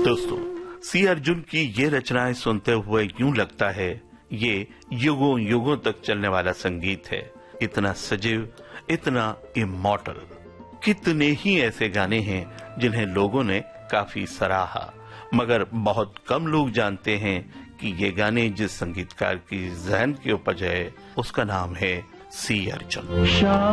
दोस्तों, सी अर्जुन की ये रचनाएं सुनते हुए यूं लगता है ये युगों युगों तक चलने वाला संगीत है। इतना सजीव, इतना इमॉर्टल। कितने ही ऐसे गाने हैं जिन्हें लोगों ने काफी सराहा, मगर बहुत कम लोग जानते हैं कि ये गाने जिस संगीतकार की जहन की उपज है उसका नाम है सी अर्जुन।